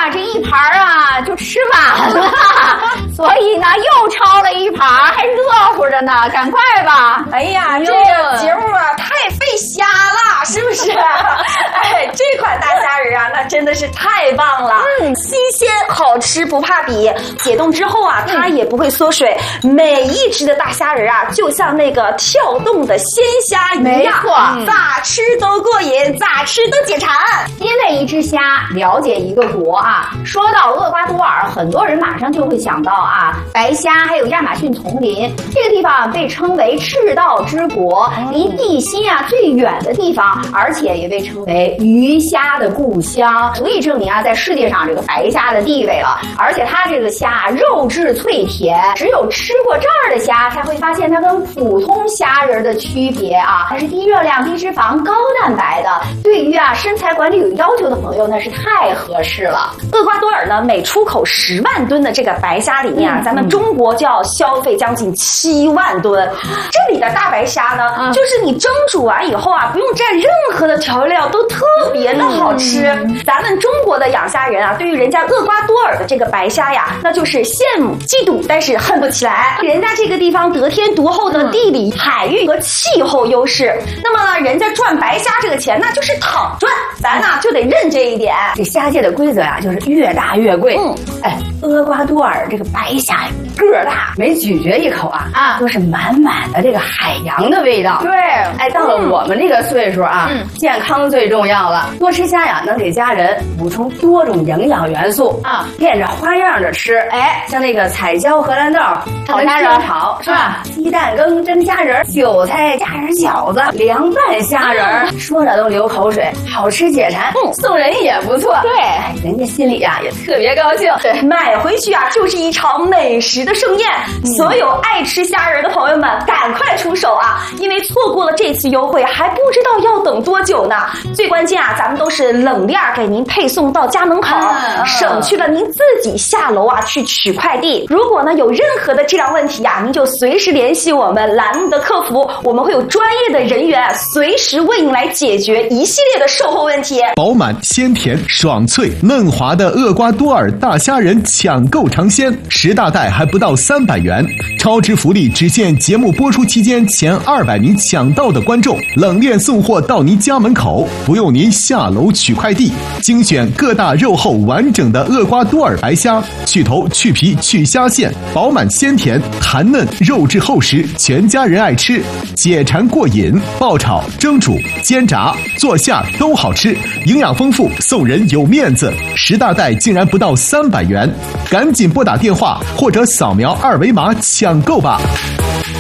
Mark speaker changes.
Speaker 1: 啊，这一盘啊就吃完了，所以呢又抄了一盘，还热乎着呢，赶快吧！
Speaker 2: 哎呀，这个节目啊太费虾了，是不是？哎，这款大虾仁啊，那真的是太棒了，新鲜好吃不怕比，解冻之后啊，它也不会缩水，每一只的大虾仁啊，就像那个跳动的鲜虾一样，
Speaker 1: 没错，
Speaker 2: 咋吃都过瘾，咋吃都解馋。
Speaker 1: 因为一只虾了解一个国啊。说到厄瓜多尔，很多人马上就会想到啊，白虾还有亚马逊丛林，这个地方被称为赤道之国，离地心啊最远的地方，而且也被称为鱼虾的故乡，足以证明啊，在世界上这个白虾的地位了。而且它这个虾肉质脆甜，只有吃过这儿的虾才会发现它跟普通虾仁的区别啊，它是低热量、低脂肪、高蛋白的，对于啊身材管理有要求的朋友那是太合适了。
Speaker 2: 厄瓜多尔呢，每出口10万吨的这个白虾里面啊，咱们中国就要消费将近7万吨。这里的大白虾呢，就是你蒸煮完以后啊，不用蘸任何的调料，都特别的好吃。咱们中国的养虾人啊，对于人家厄瓜多尔的这个白虾呀，那就是羡慕、嫉妒，但是恨不起来。人家这个地方得天独厚的地理、海域和气候优势，那么呢，人家赚白虾这个钱那就是躺赚，咱呢就得认这一点。
Speaker 1: 这虾界的规则呀，就是越大越贵。哎，厄瓜多尔这个白虾个儿大，每咀嚼一口啊，都是满满的这个海洋的味道。
Speaker 2: 对，
Speaker 1: 哎，到了我们这个岁数啊，健康最重要了。多吃虾呀，能给家人补充多种营养元素啊，变着花样的吃。哎，像那个彩椒荷兰豆炒虾仁炒是吧？鸡蛋羹蒸虾仁，韭菜虾仁饺子，凉拌虾仁，说着都流口水，好吃解馋。送人也不错。对，哎，人家心里啊也特别高兴。
Speaker 2: 对，买回去啊就是一场美食的盛宴。所有爱吃虾仁的朋友们，赶快出手啊！因为错过了这次优惠，还不知道要等多久呢。最关键啊，咱们都是冷链给您配送到家门口，省去了您自己下楼啊去取快递。如果呢有任何的质量问题啊，您就随时联系我们栏目的客服，我们会有专业的人员随时为您来解决一系列的售后问题。
Speaker 3: 饱满、鲜甜、爽脆、嫩滑的厄瓜多尔大虾仁抢购尝鲜，10大袋还不到300元，超值福利只限节目播出期间前200名抢到的观众，冷链送货到您家门口，不用您下楼取快递。精选各大肉厚完整的厄瓜多尔白虾，去头、去皮、去虾线，饱满鲜甜，弹嫩，肉质厚实，全家人爱吃，解馋过瘾。爆炒、蒸煮、煎炸、做馅都好吃，营养丰富，送人有面子。10大袋竟然不到300元，赶紧拨打电话或者扫描2维码抢购吧。